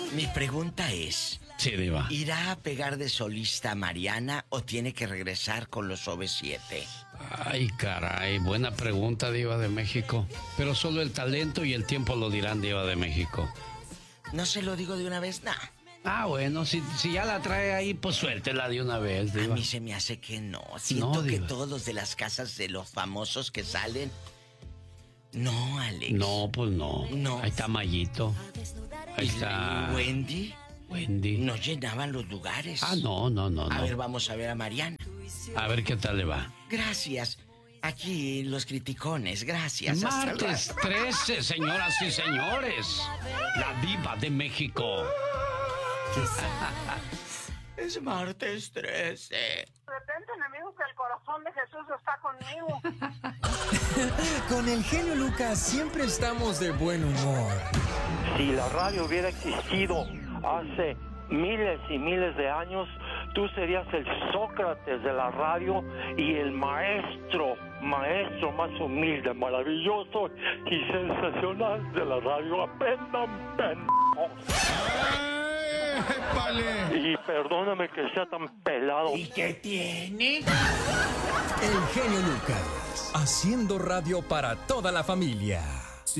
Mi pregunta es... Sí, Diva. ¿Irá a pegar de solista a Mariana o tiene que regresar con los OV7? Ay, caray, buena pregunta, Diva de México. Pero solo el talento y el tiempo lo dirán, Diva de México. ¿No se lo digo de una vez? Nah. Bueno, si ya la trae ahí, pues suéltela de una vez, Diva. A mí se me hace que no. Siento que todos los de las casas de los famosos que salen... No, Alex. No, pues no. No. Ahí está Mayito. Ahí está... Wendy. No llenaban los lugares. No. A ver, vamos a ver a Mariana. A ver qué tal le va. Gracias. Aquí los criticones, gracias. Martes 13, señoras y señores. La Diva de México. Es martes 13. De repente, enemigos, que el corazón de Jesús está conmigo. Con el genio Lucas siempre estamos de buen humor. Si la radio hubiera existido hace miles y miles de años, tú serías el Sócrates de la radio y el maestro más humilde, maravilloso y sensacional de la radio. Aprendan, pendejos. Y perdóname que sea tan pelado. ¿Y qué tiene? El genio Lucas, haciendo radio para toda la familia.